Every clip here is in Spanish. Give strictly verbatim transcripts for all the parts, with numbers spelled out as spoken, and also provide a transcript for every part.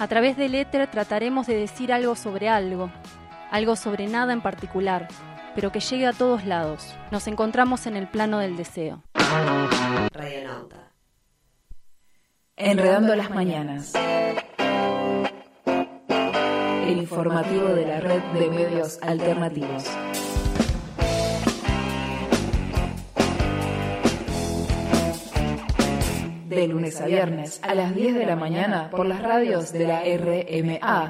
A través del éter trataremos de decir algo sobre algo, algo sobre nada en particular, pero que llegue a todos lados. Nos encontramos en el plano del deseo. Radionauta. Enredando las mañanas. El informativo de la red de medios alternativos. De lunes a viernes a las diez de la mañana por las radios de la R M A.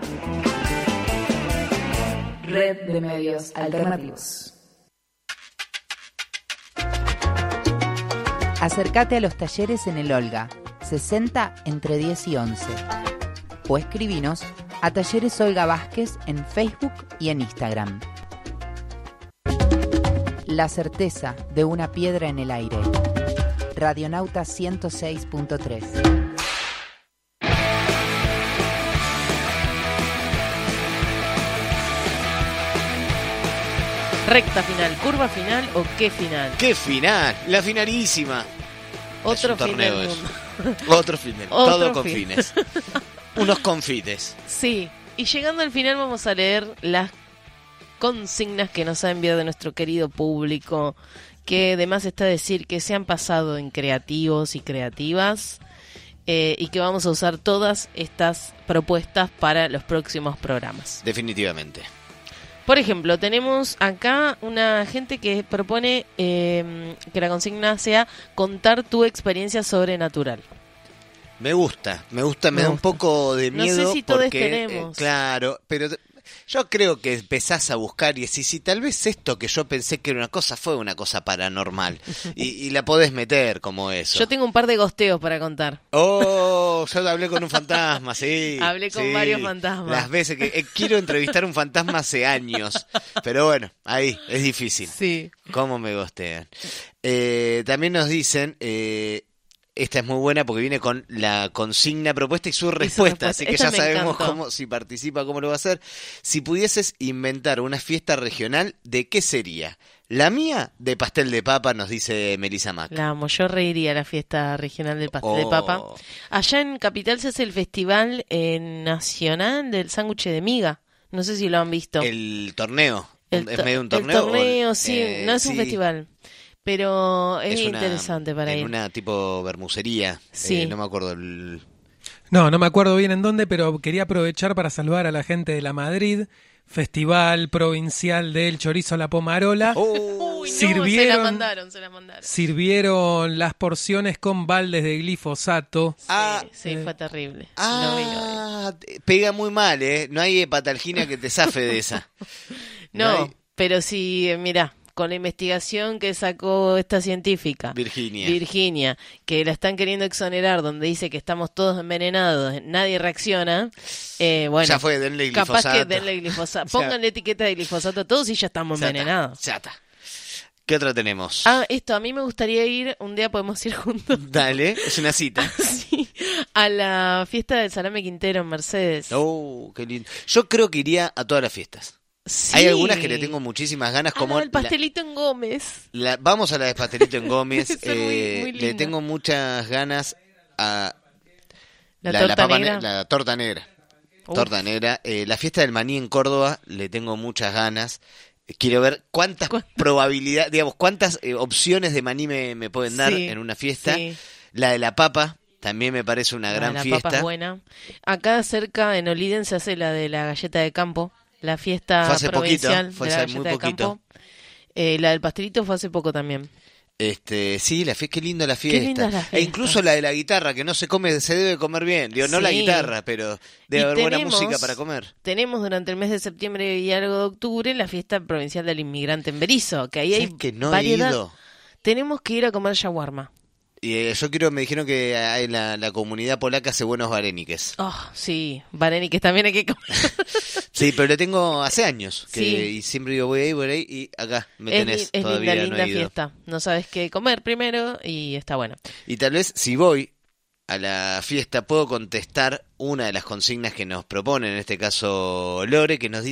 Red de Medios Alternativos. Acércate a los talleres en el Olga, sesenta entre diez y once. O escribinos a Talleres Olga Vázquez en Facebook y en Instagram. La certeza de una piedra en el aire. Radionauta ciento seis punto tres. Recta final, curva final o qué final. ¡Qué final! La finalísima. Otro es un fin torneo del eso. mundo. Otro fin del mundo. Todo con fin. fines. Unos confites. Sí, y llegando al final vamos a leer las consignas que nos ha enviado nuestro querido público, que además está a decir que se han pasado en creativos y creativas eh, y que vamos a usar todas estas propuestas para los próximos programas. Definitivamente. Por ejemplo, tenemos acá una gente que propone eh, que la consigna sea contar tu experiencia sobrenatural. Me gusta, me gusta, me, me da gusta. un poco de miedo. No sé si todos porque, tenemos. Eh, claro, pero yo creo que empezás a buscar y decís, si tal vez esto que yo pensé que era una cosa fue una cosa paranormal y, y la podés meter como eso. Yo tengo un par de gosteos para contar. Oh, yo hablé con un fantasma, sí. Hablé con sí. varios fantasmas. Las veces que eh, quiero entrevistar a un fantasma hace años, pero bueno, ahí es difícil. Sí. ¿Cómo me gostean? Eh, también nos dicen... Eh, Esta es muy buena porque viene con la consigna propuesta y su respuesta, y su respuesta. Así que Esta ya sabemos encantó. cómo, si participa, cómo lo va a hacer. Si pudieses inventar una fiesta regional, ¿de qué sería? La mía, de pastel de papa, nos dice Melissa Mac. La amo, yo reiría a la fiesta regional del pastel Oh. de papa. Allá en Capital se hace el festival eh, nacional del sándwich de miga. No sé si lo han visto. El torneo. El ¿Es to- medio un torneo? El torneo, o- sí, eh, no es sí. un festival. Pero es, Es una- interesante para en ir. una tipo bermucería. Sí. Eh, no me acuerdo. El... No, no me acuerdo bien en dónde, pero quería aprovechar para saludar a la gente de la Madrid, Festival Provincial del Chorizo a la Pomarola. Oh. Uy, no, Sirvieron- se la mandaron, se la mandaron. Sirvieron las porciones con baldes de glifosato. Sí, Ah, sí, eh. fue terrible. Lo vi, lo vi. Ah, pega muy mal, ¿eh? No hay hepatalgina que te zafe de esa. No, hay- pero sí, eh, mirá, con la investigación que sacó esta científica, Virginia. Virginia, que la están queriendo exonerar, donde dice que estamos todos envenenados, nadie reacciona, eh, bueno, Ya fue, denle capaz glifosato. que denle glifosato, Ya. pónganle etiqueta de glifosato a todos y ya estamos Ya está, envenenados. ya está. ¿Qué otra tenemos? Ah, esto, a mí me gustaría ir, un día podemos ir juntos. Dale, es una cita. Sí, a la fiesta del Salame Quintero en Mercedes. Oh, qué lindo. Yo creo que iría a todas las fiestas. Sí. Hay algunas que le tengo muchísimas ganas, Ah, como el pastelito en Gómez. la, la- vamos a la de pastelito en Gómez. Debe ser muy- eh, muy le linda. tengo muchas ganas a La, torta papa negra. ne- la torta negra. Uf. Torta negra. Eh, la fiesta del maní en Córdoba, le tengo muchas ganas. Quiero ver cuántas ¿Cuántas? probabilidades, digamos, cuántas eh, opciones de maní me, me pueden dar Sí, en una fiesta. sí. La de la papa también me parece una Ah, gran la fiesta. papa es buena. Acá cerca en Oliden se hace la de la galleta de campo, la fiesta Fue hace provincial poquito, fue de la hace muy galleta de poquito. campo. Eh, la del pastelito fue hace poco también. Este, sí, la fiesta, qué linda la fiesta. lindas las E fiestas. incluso la de la guitarra, que no se come, se debe comer bien. Digo, no la Sí. guitarra, pero Y debe haber buena tenemos- música para comer. Tenemos durante el mes de septiembre y algo de octubre la fiesta provincial del inmigrante en Berizo, que ahí hay ¿Sabes que no variedad. he ido? Tenemos que ir a comer shawarma. Y eh, yo quiero, me dijeron que hay la, la comunidad polaca hace buenos vareniques. Oh, sí, Vareniques también hay que comer. Sí, pero le tengo hace años. Que, Sí. Y siempre digo, voy ahí, voy ahí, y acá me Es, tenés. li- es Todavía linda, no linda he ido. fiesta. No sabes qué comer primero y está bueno. Y tal vez, si voy a la fiesta, puedo contestar una de las consignas que nos proponen, en este caso Lore, que nos dice